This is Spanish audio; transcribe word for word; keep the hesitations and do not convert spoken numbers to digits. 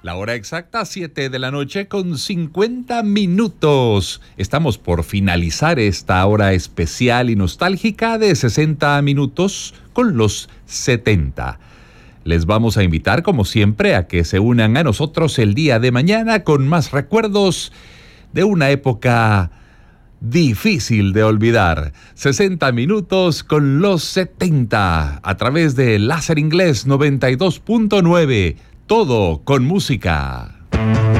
La hora exacta, siete de la noche con cincuenta minutos. Estamos por finalizar esta hora especial y nostálgica de sesenta minutos con los setenta. Les vamos a invitar, como siempre, a que se unan a nosotros el día de mañana con más recuerdos de una época difícil de olvidar. sesenta minutos con los setenta a través de Láser Inglés noventa y dos punto nueve. Todo con música.